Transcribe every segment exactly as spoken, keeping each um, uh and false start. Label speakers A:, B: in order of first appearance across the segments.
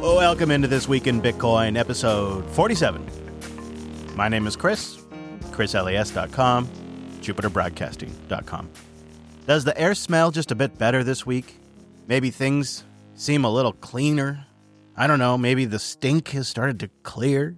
A: Welcome into This Week in Bitcoin, episode forty-seven. My name is Chris, chris les dot com, jupiter broadcasting dot com. Does the air smell just a bit better this week? Maybe things seem a little cleaner? I don't know, maybe the stink has started to clear?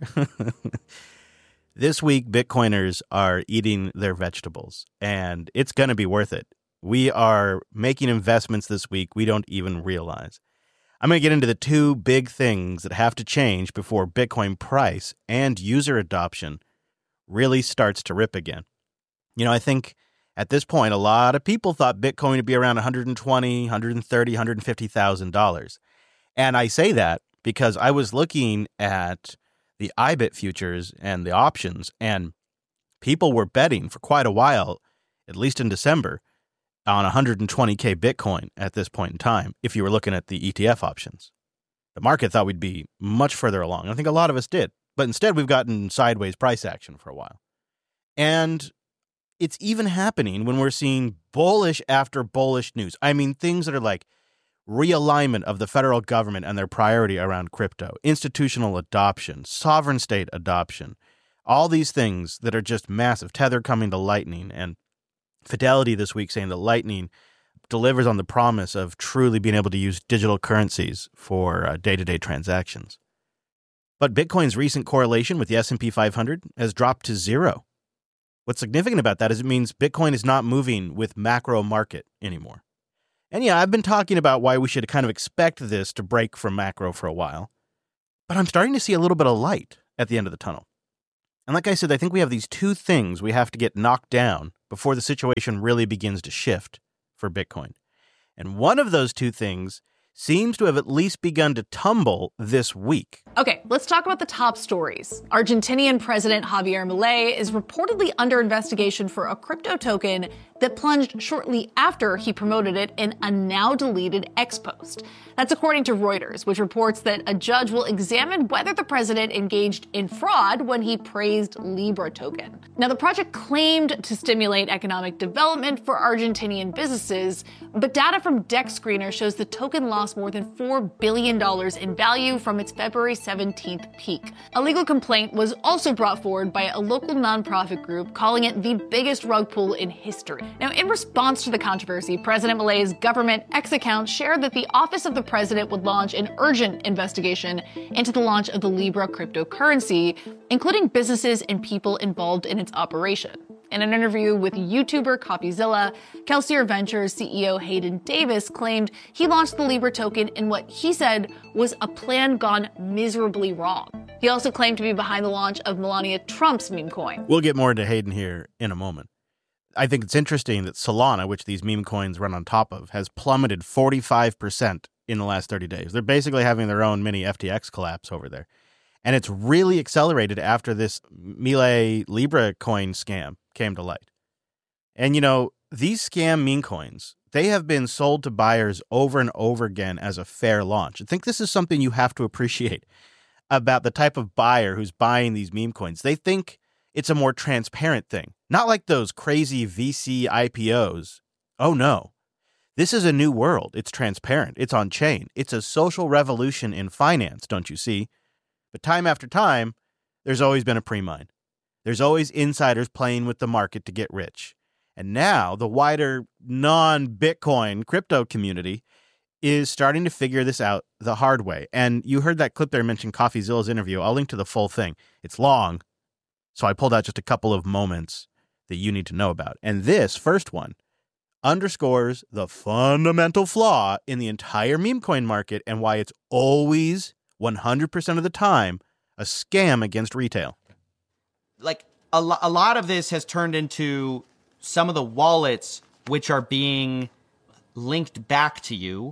A: This week, Bitcoiners are eating their vegetables, and it's going to be worth it. We are making investments this week we don't even realize. I'm going to get into the two big things that have to change before Bitcoin price and user adoption really starts to rip again. You know, I think at this point, a lot of people thought Bitcoin would be around one hundred twenty thousand dollars, one hundred thirty thousand dollars, one hundred fifty thousand dollars. And I say that because I was looking at the I B I T futures and the options, and people were betting for quite a while, at least in December, on one hundred twenty thousand Bitcoin at this point in time, if you were looking at the E T F options. The market thought we'd be much further along. I think a lot of us did. But instead, we've gotten sideways price action for a while. And it's even happening when we're seeing bullish after bullish news. I mean, things that are like realignment of the federal government and their priority around crypto, institutional adoption, sovereign state adoption, all these things that are just massive. Tether coming to Lightning, and Fidelity this week saying that Lightning delivers on the promise of truly being able to use digital currencies for uh, day-to-day transactions. But Bitcoin's recent correlation with the S and P five hundred has dropped to zero. What's significant about that is it means Bitcoin is not moving with macro market anymore. And yeah, I've been talking about why we should kind of expect this to break from macro for a while, but I'm starting to see a little bit of light at the end of the tunnel. And like I said, I think we have these two things we have to get knocked down before the situation really begins to shift for Bitcoin. And one of those two things seems to have at least begun to tumble this week.
B: Okay, let's talk about the top stories. Argentinian President Javier Milei is reportedly under investigation for a crypto token that plunged shortly after he promoted it in a now-deleted X post. That's according to Reuters, which reports that a judge will examine whether the president engaged in fraud when he praised Libra token. Now, the project claimed to stimulate economic development for Argentinian businesses, but data from Dex Screener shows the token lost more than four billion dollars in value from its February seventeenth peak. A legal complaint was also brought forward by a local nonprofit group calling it the biggest rug pull in history. Now, in response to the controversy, President Milei's government X account shared that the office of the president would launch an urgent investigation into the launch of the Libra cryptocurrency, including businesses and people involved in its operation. In an interview with YouTuber CopyZilla, Kelsier Ventures C E O Hayden Davis claimed he launched the Libra token in what he said was a plan gone miserably wrong. He also claimed to be behind the launch of Melania Trump's meme coin.
A: We'll get more into Hayden here in a moment. I think it's interesting that Solana, which these meme coins run on top of, has plummeted forty-five percent in the last thirty days. They're basically having their own mini F T X collapse over there. And it's really accelerated after this Milei Libra coin scam came to light. And, you know, these scam meme coins, they have been sold to buyers over and over again as a fair launch. I think this is something you have to appreciate about the type of buyer who's buying these meme coins. They think it's a more transparent thing, not like those crazy V C I P Os. Oh, no. This is a new world. It's transparent. It's on chain. It's a social revolution in finance, don't you see? But time after time, there's always been a pre-mine. There's always insiders playing with the market to get rich. And now the wider non-Bitcoin crypto community is starting to figure this out the hard way. And you heard that clip there mention CoffeeZilla's interview. I'll link to the full thing. It's long, so I pulled out just a couple of moments that you need to know about. And this first one underscores the fundamental flaw in the entire meme coin market and why it's always one hundred percent of the time a scam against retail.
C: Like a, lo- a lot of this has turned into some of the wallets which are being linked back to you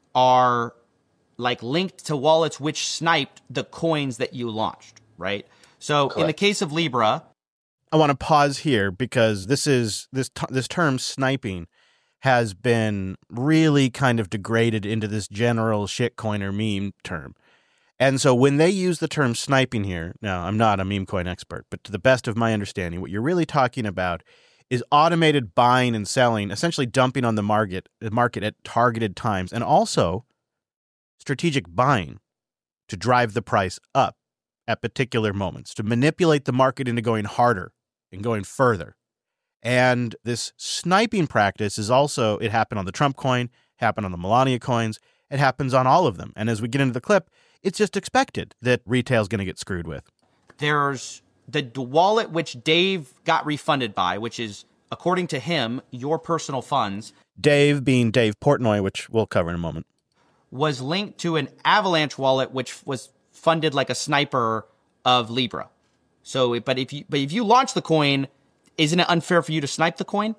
C: are like linked to wallets which sniped the coins that you launched, right? So Correct. In the case of Libra,
A: I want to pause here because this is this t- this term sniping has been really kind of degraded into this general shitcoiner meme term. And so when they use the term sniping here, now I'm not a meme coin expert, but to the best of my understanding, what you're really talking about is automated buying and selling, essentially dumping on the market, the market at targeted times, and also strategic buying. to drive the price up at particular moments, to manipulate the market into going harder and going further. And this sniping practice is also, it happened on the Trump coin, happened on the Melania coins, it happens on all of them. And as we get into the clip, it's just expected that retail's going to get screwed with.
C: There's the wallet which Dave got refunded by, which is, according to him, your personal funds.
A: Dave being Dave Portnoy, which we'll cover in a moment.
C: Was linked to an Avalanche wallet, which was funded like a sniper of Libra. So, but if you but if you launch the coin, isn't it unfair for you to snipe the coin?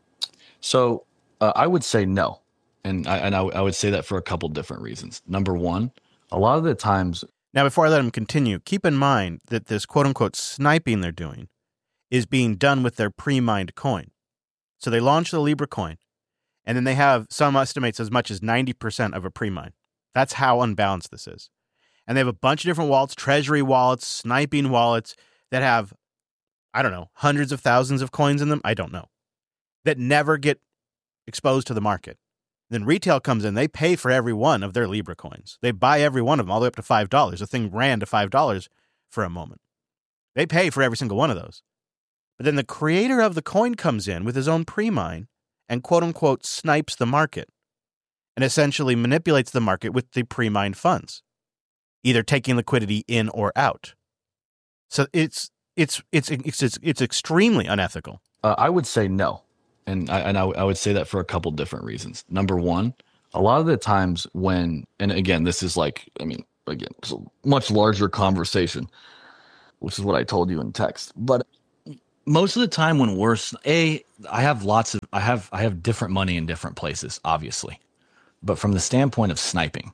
D: So uh, I would say no, and I and I, I would say that for a couple different reasons. Number one, a lot of the times.
A: Now, before I let him continue, keep in mind that this quote unquote sniping they're doing is being done with their pre-mined coin. So they launch the Libra coin, and then they have some estimates as much as ninety percent of a pre-mine. That's how unbalanced this is. And they have a bunch of different wallets, treasury wallets, sniping wallets that have, I don't know, hundreds of thousands of coins in them. I don't know. That never get exposed to the market. Then retail comes in, they pay for every one of their Libra coins. They buy every one of them all the way up to five dollars. The thing ran to five dollars for a moment. They pay for every single one of those. But then the creator of the coin comes in with his own pre-mine and quote unquote snipes the market and essentially manipulates the market with the pre-mined funds, either taking liquidity in or out. So it's it's it's it's it's, it's extremely unethical.
D: Uh, I would say no, and I and I, I would say that for a couple different reasons. Number one, a lot of the times when, and again, this is like, I mean, again, it's a much larger conversation, which is what I told you in text. But most of the time when we're a, I have lots of, I have I have different money in different places, obviously, but from the standpoint of sniping,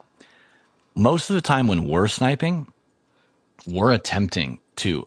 D: most of the time when we're sniping, we're attempting to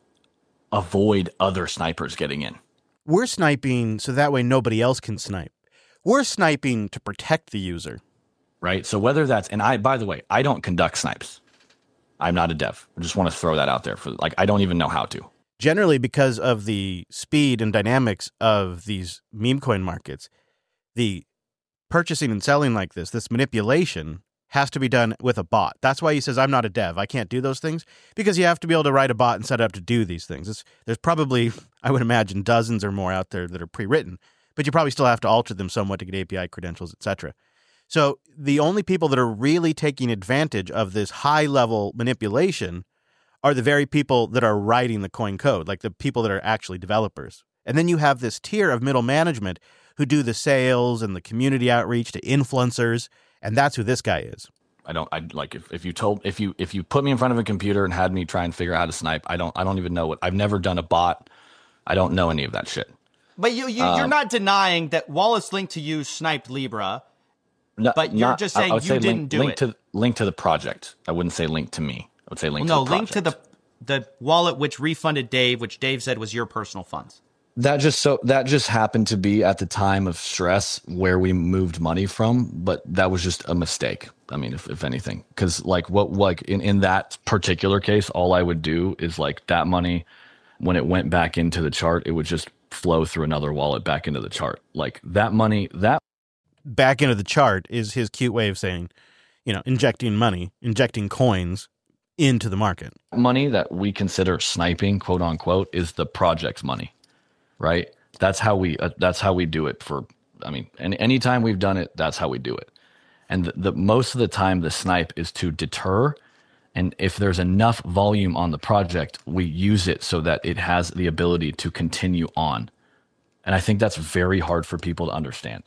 D: avoid other snipers getting in.
A: We're sniping so that way nobody else can snipe. We're sniping to protect the user.
D: Right? So whether that's, and I, by the way, I don't conduct snipes. I'm not a dev. I just want to throw that out there for, like, I don't even know how to.
A: Generally, because of the speed and dynamics of these meme coin markets, the purchasing and selling like this, this manipulation has to be done with a bot. That's why he says, I'm not a dev. I can't do those things, because you have to be able to write a bot and set it up to do these things. It's, there's probably, I would imagine, dozens or more out there that are pre-written, but you probably still have to alter them somewhat to get A P I credentials, et cetera. So the only people that are really taking advantage of this high-level manipulation are the very people that are writing the coin code, like the people that are actually developers. And then you have this tier of middle management who do the sales and the community outreach to influencers, and that's who this guy is.
D: I don't, I like, if, if you told, if you, if you put me in front of a computer and had me try and figure out how to snipe, I don't, I don't even know what, I've never done a bot. I don't know any of that shit.
C: But you, you um, you're not denying that wallets linked to you sniped Libra,
D: no,
C: but you're
D: not,
C: just saying
D: I, I
C: you
D: say
C: didn't
D: link,
C: do
D: link
C: it.
D: To, link to the project. I wouldn't say link to me. I would say link
C: well,
D: to
C: no,
D: the
C: link
D: project.
C: to the, the wallet which refunded Dave, which Dave said was your personal funds.
D: That just so that just happened to be at the time of stress where we moved money from, but that was just a mistake. I mean, if, if anything, because like what like in, in that particular case, all I would do is like that money, when it went back into the chart, it would just flow through another wallet back into the chart. Like that money, that
A: back into the chart is his cute way of saying, you know, injecting money, injecting coins into the market.
D: Money that we consider sniping, quote unquote, is the project's money. Right. That's how we uh, that's how we do it for. I mean, any anytime we've done it, that's how we do it. And the, the most of the time, the snipe is to deter. And if there's enough volume on the project, we use it so that it has the ability to continue on. And I think that's very hard for people to understand.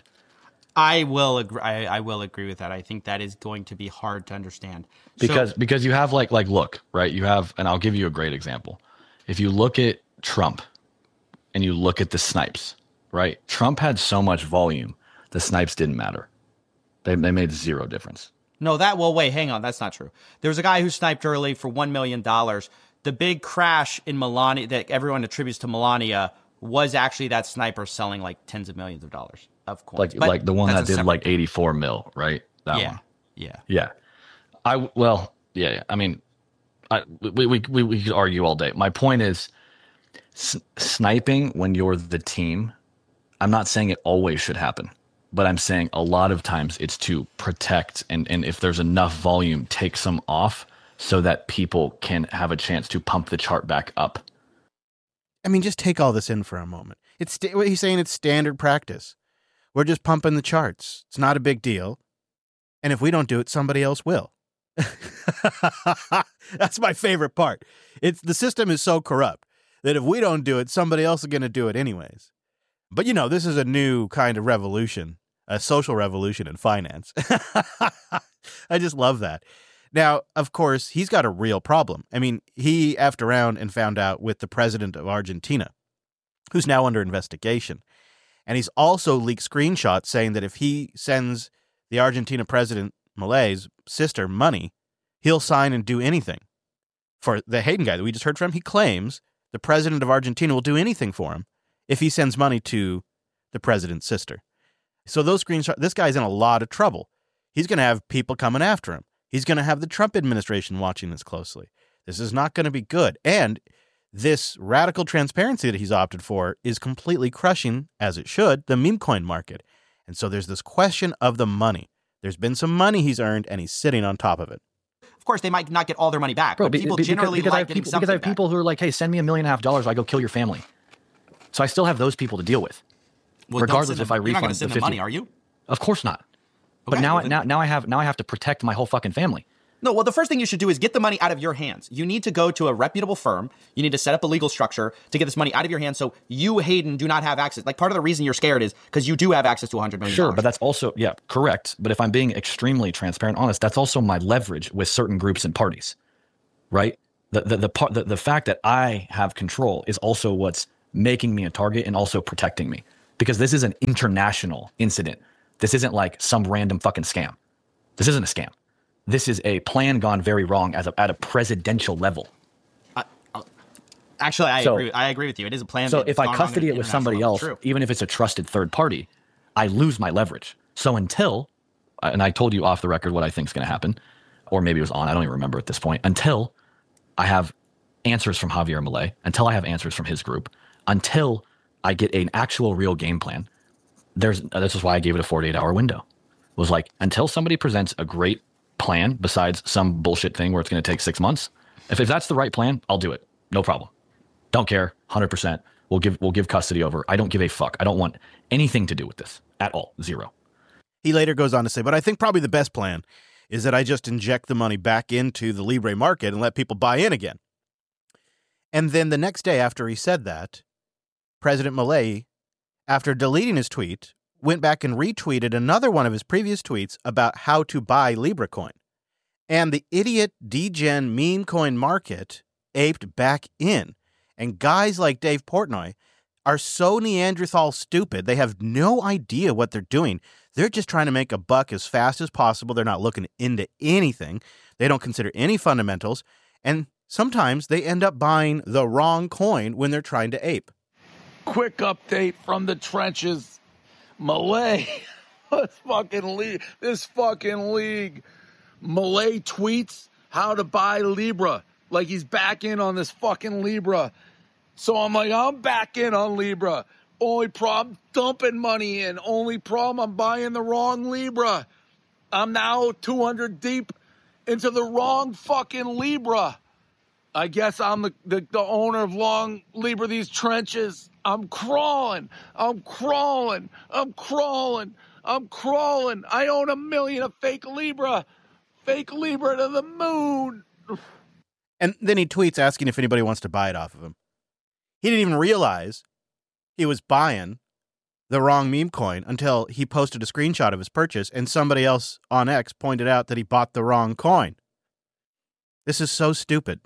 C: I will agree. I, I will agree with that. I think that is going to be hard to understand
D: because
C: so,
D: because you have like like look right. You have, and I'll give you a great example. If you look at Trump. And you look at the snipes, right? Trump had so much volume, the snipes didn't matter. They they made zero difference.
C: No, that, well, wait, hang on. That's not true. There was a guy who sniped early for one million dollars. The big crash in Melania that everyone attributes to Melania was actually that sniper selling like tens of millions of dollars of coins.
D: Like
C: but
D: like the one that did
C: separate...
D: like eighty-four mil, right? That
C: yeah,
D: one.
C: Yeah.
D: Yeah. I, well, yeah, yeah. I mean, I, we, we, we, we could argue all day. My point is, S- sniping when you're the team, I'm not saying it always should happen, but I'm saying a lot of times it's to protect and, and if there's enough volume, take some off so that people can have a chance to pump the chart back up.
A: I mean, just take all this in for a moment. It's what he's saying. It's standard practice. We're just pumping the charts. It's not a big deal. And if we don't do it, somebody else will. That's my favorite part. It's the system is so corrupt that if we don't do it, somebody else is going to do it anyways. But, you know, this is a new kind of revolution, a social revolution in finance. I just love that. Now, of course, he's got a real problem. I mean, he effed around and found out with the president of Argentina, who's now under investigation. And he's also leaked screenshots saying that if he sends the Argentina president, Milei's sister, money, he'll sign and do anything. For the Hayden guy that we just heard from, he claims the president of Argentina will do anything for him if he sends money to the president's sister. So those screenshots, this guy's in a lot of trouble. He's going to have people coming after him. He's going to have the Trump administration watching this closely. This is not going to be good. And this radical transparency that he's opted for is completely crushing, as it should, the meme coin market. And so there's this question of the money. There's been some money he's earned, and he's sitting on top of it.
C: Of course, they might not get all their money back,
D: Bro,
C: but people
D: be,
C: generally
D: because, because
C: like
D: I have
C: getting
D: people,
C: something
D: Because I have
C: back.
D: people who are like, hey, send me a million and a half dollars, or I go kill your family. So I still have those people to deal with,
C: Well,
D: regardless
C: don't
D: if I
C: send them, you're not
D: refund
C: gonna
D: the
C: send them
D: fifty.
C: money, are you?
D: Of course not. But
C: Okay,
D: now,
C: well, then-
D: now, now I have now I have to protect my whole fucking family.
C: No, well, the first thing you should do is get the money out of your hands. You need to go to a reputable firm. You need to set up a legal structure to get this money out of your hands so you, Hayden, do not have access. Like, part of the reason you're scared is because you do have access to one hundred million dollars.
D: Sure, but that's also, yeah, correct. But if I'm being extremely transparent, honest, that's also my leverage with certain groups and parties, right? The the the, part, the the fact that I have control is also what's making me a target and also protecting me, because this is an international incident. This isn't like some random fucking scam. This isn't a scam. This is a plan gone very wrong as a, at a presidential level.
C: I, I, actually, I
D: So-
C: agree. I agree with you. It is a plan.
D: So
C: that's
D: if I
C: gone wrong
D: custody
C: at
D: it with
C: an
D: somebody
C: international
D: else,
C: level. True.
D: even if it's a trusted third party, I lose my leverage. So until, and I told you off the record what I think is going to happen, or maybe it was on, I don't even remember at this point, until I have answers from Javier Milei, until I have answers from his group, until I get an actual real game plan, there's, this is why I gave it a forty-eight hour window. It was like, until somebody presents a great plan besides some bullshit thing where it's going to take six months, if, if that's the right plan, I'll do it. No problem. Don't care. one hundred percent. We'll give we'll give custody over. I don't give a fuck. I don't want anything to do with this at all. Zero.
A: He later goes on to say, but I think probably the best plan is that I just inject the money back into the Libre market and let people buy in again. And then the next day after he said that, President Milei, after deleting his tweet, went back and retweeted another one of his previous tweets about how to buy Libra coin. And the idiot degen meme coin market aped back in. And guys like Dave Portnoy are so Neanderthal stupid, they have no idea what they're doing. They're just trying to make a buck as fast as possible. They're not looking into anything. They don't consider any fundamentals. And sometimes they end up buying the wrong coin when they're trying to ape.
E: Quick update from the trenches. Milei, this fucking league, this fucking league. Milei tweets how to buy Libra, like he's back in on this fucking Libra. So I'm like, I'm back in on Libra. Only problem, dumping money in. Only problem, I'm buying the wrong Libra. I'm now two hundred deep into the wrong fucking Libra. I guess I'm the, the, the owner of Long Libra, these trenches. I'm crawling. I'm crawling. I'm crawling. I'm crawling. I own a million of fake Libra. Fake Libra to the moon.
A: And then he tweets asking if anybody wants to buy it off of him. He didn't even realize he was buying the wrong meme coin until he posted a screenshot of his purchase and somebody else on X pointed out that he bought the wrong coin. This is so stupid.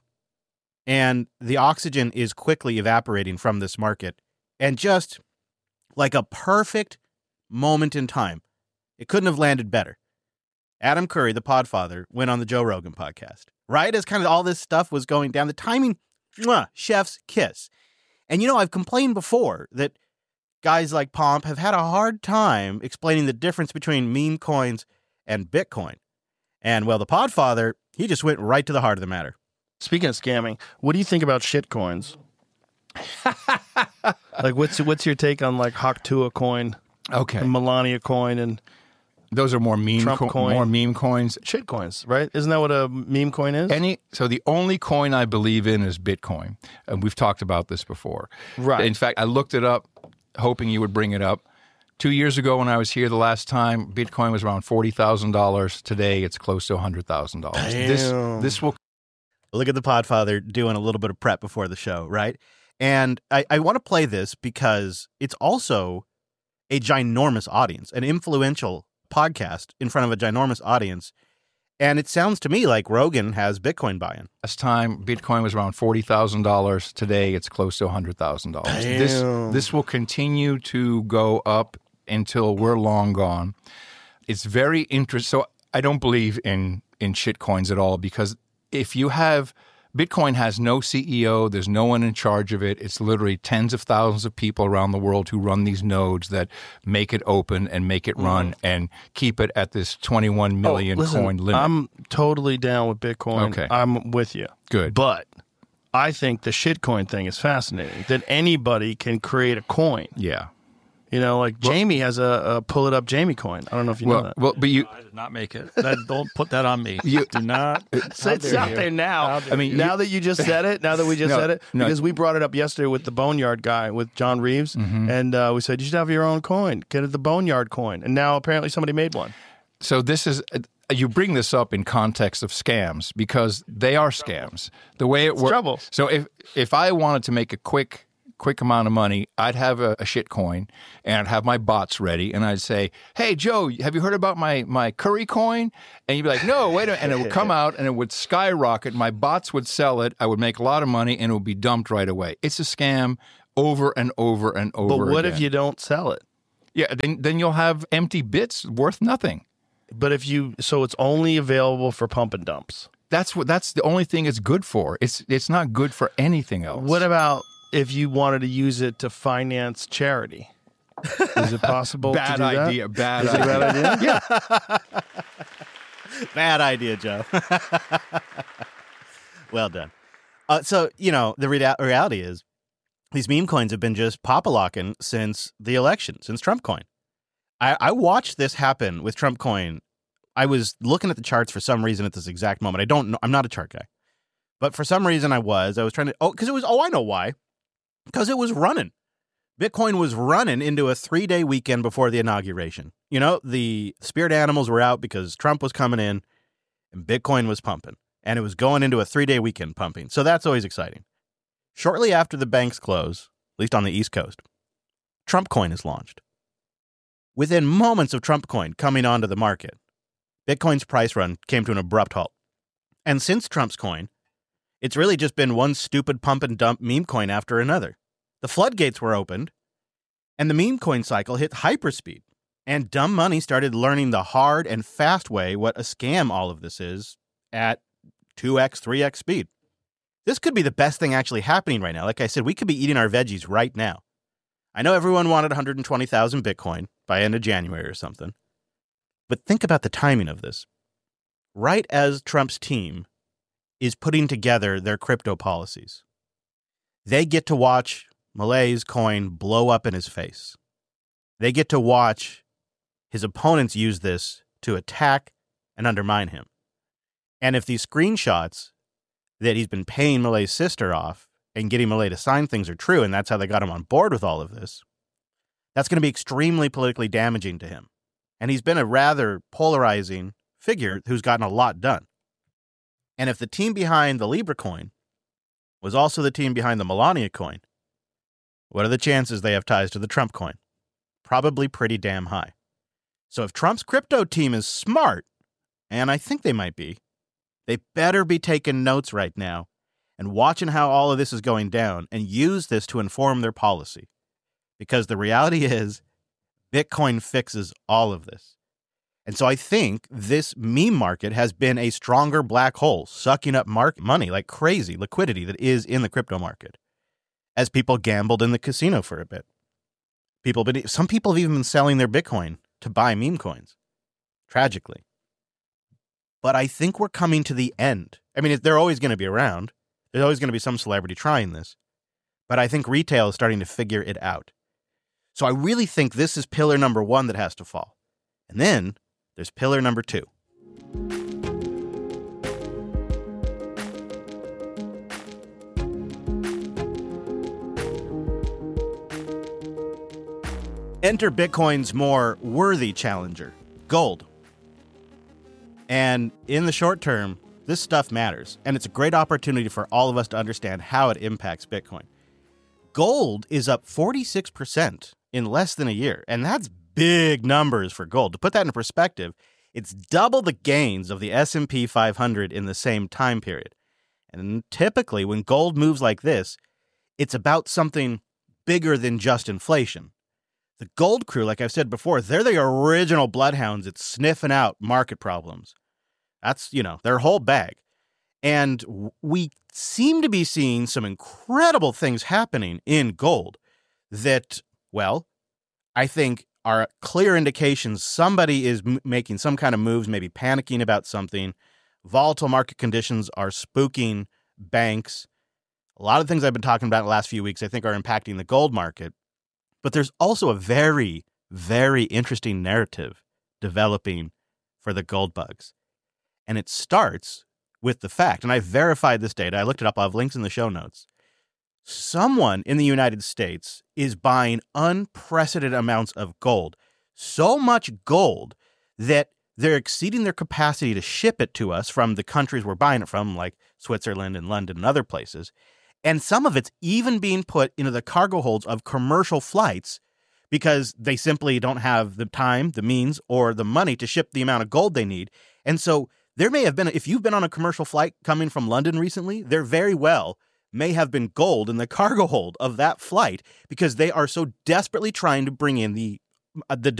A: And the oxygen is quickly evaporating from this market. And just like a perfect moment in time, it couldn't have landed better. Adam Curry, the Podfather, went on the Joe Rogan podcast. Right as kind of all this stuff was going down, the timing, mwah, chef's kiss. And you know, I've complained before that guys like Pomp have had a hard time explaining the difference between meme coins and Bitcoin. And well, the Podfather, he just went right to the heart of the matter.
F: Speaking of scamming, what do you think about shit coins? Like, what's what's your take on like Haktua coin,
G: Okay.
F: and Melania coin, and
G: Those are more meme
F: Trump
G: co-
F: coin.
G: more meme coins.
F: Shit coins, right? Isn't that what a meme coin is?
G: Any so the only coin I believe in is Bitcoin, and we've talked about this before.
F: Right.
G: In fact, I looked it up, hoping you would bring it up. Two years ago, when I was here the last time, Bitcoin was around forty thousand dollars. Today, it's close to a hundred thousand dollars. This this will.
A: Look at the Podfather doing a little bit of prep before the show, right? And I, I want to play this because it's also a ginormous audience, an influential podcast in front of a ginormous audience. And it sounds to me like Rogan has Bitcoin buy-in.
G: Last time, Bitcoin was around forty thousand dollars. Today, it's close to a hundred thousand dollars. This this will continue to go up until we're long gone. It's very interesting. So I don't believe in in shit coins at all, because if you have Bitcoin has no C E O, there's no one in charge of it. It's literally tens of thousands of people around the world who run these nodes that make it open and make it run mm. and keep it at this twenty-one million
F: oh, listen,
G: coin limit.
F: I'm totally down with Bitcoin.
G: Okay.
F: I'm with you.
G: Good.
F: But I think the shitcoin thing is fascinating, that anybody can create a coin.
G: Yeah.
F: You know, like well, Jamie has a, a pull it up Jamie coin. I don't know if you
G: well,
F: know that.
G: Well, but you
H: I did not make it. That, don't put that on me.
G: You
H: do not.
F: So it's out there now.
G: I mean,
F: now
G: you,
F: that you just said it, now that we just
G: no,
F: said it,
G: no.
F: because we brought it up yesterday with the Boneyard guy, with John Reeves, mm-hmm. and uh, we said you should have your own coin, get it the Boneyard coin, and now apparently somebody made one.
G: So this is. Uh, You bring this up in context of scams, because they are scams. The way it works.
F: Trouble.
G: So if if I wanted to make a quick quick amount of money, I'd have a, a shit coin and I'd have my bots ready, and I'd say, "Hey Joe, have you heard about my my Curry coin?" And you'd be like, "No, wait a minute," and it would come out and it would skyrocket. My bots would sell it. I would make a lot of money, and it would be dumped right away. It's a scam over and over and over.
F: But what
G: again.
F: if you don't sell it?
G: Yeah, then then you'll have empty bits worth nothing.
F: But if you, so it's only available for pump and dumps.
G: That's what. That's the only thing it's good for. It's it's not good for anything else.
F: What about if you wanted to use it to finance charity? Is it possible?
G: Bad
F: to do
G: idea.
F: That?
G: Bad
F: Is
G: idea.
F: it a bad idea?
G: Yeah.
A: Bad idea, Joe. Well done. Uh, so you know the rea- reality is these meme coins have been just pop-a-locking since the election, since Trump coin. I, I watched this happen with Trump coin. I was looking at the charts for some reason at this exact moment. I don't know. I'm not a chart guy. But for some reason I was. I was trying to, oh, because it was, oh, I know why. Because it was running. Bitcoin was running into a three-day weekend before the inauguration. You know, the spirit animals were out because Trump was coming in and Bitcoin was pumping. And it was going into a three-day weekend pumping. So that's always exciting. Shortly after the banks close, at least on the East Coast, Trump coin is launched. Within moments of Trump coin coming onto the market, Bitcoin's price run came to an abrupt halt. And since Trump's coin, it's really just been one stupid pump and dump meme coin after another. The floodgates were opened, and the meme coin cycle hit hyperspeed. And dumb money started learning the hard and fast way what a scam all of this is at two x, three x speed. This could be the best thing actually happening right now. Like I said, we could be eating our veggies right now. I know everyone wanted one hundred twenty thousand Bitcoin by end of January or something. But think about the timing of this. Right as Trump's team is putting together their crypto policies, they get to watch Malay's coin blow up in his face. They get to watch his opponents use this to attack and undermine him. And if these screenshots that he's been paying Malay's sister off and getting Malay to sign things are true, and that's how they got him on board with all of this, that's going to be extremely politically damaging to him. And he's been a rather polarizing figure who's gotten a lot done. And if the team behind the Libra coin was also the team behind the Melania coin, what are the chances they have ties to the Trump coin? Probably pretty damn high. So if Trump's crypto team is smart, and I think they might be, they better be taking notes right now and watching how all of this is going down and use this to inform their policy. Because the reality is, Bitcoin fixes all of this. And so I think this meme market has been a stronger black hole, sucking up market money like crazy, liquidity that is in the crypto market, as people gambled in the casino for a bit. People, been, some people have even been selling their Bitcoin to buy meme coins, tragically. But I think we're coming to the end. I mean, they're always going to be around. There's always going to be some celebrity trying this. But I think retail is starting to figure it out. So I really think this is pillar number one that has to fall. And then There's pillar number two. Enter Bitcoin's more worthy challenger, gold. And in the short term, this stuff matters, and it's a great opportunity for all of us to understand how it impacts Bitcoin. Gold is up forty-six percent in less than a year, and that's big numbers for gold. To put that in perspective, it's double the gains of the S and P five hundred in the same time period. And typically, when gold moves like this, it's about something bigger than just inflation. The gold crew, like I've said before, they're the original bloodhounds at sniffing out market problems. That's, you know, their whole bag. And we seem to be seeing some incredible things happening in gold that, well, I think are clear indications somebody is m- making some kind of moves, maybe panicking about something. Volatile market conditions are spooking banks. A lot of things I've been talking about in the last few weeks, I think, are impacting the gold market. But there's also a very, very interesting narrative developing for the gold bugs. And it starts with the fact, and I verified this data, I looked it up, I'll have links in the show notes. Someone in the United States is buying unprecedented amounts of gold. So much gold that they're exceeding their capacity to ship it to us from the countries we're buying it from, like Switzerland and London and other places. And some of it's even being put into the cargo holds of commercial flights because they simply don't have the time, the means, or the money to ship the amount of gold they need. And so there may have been, if you've been on a commercial flight coming from London recently, there very well may have been gold in the cargo hold of that flight because they are so desperately trying to bring in the the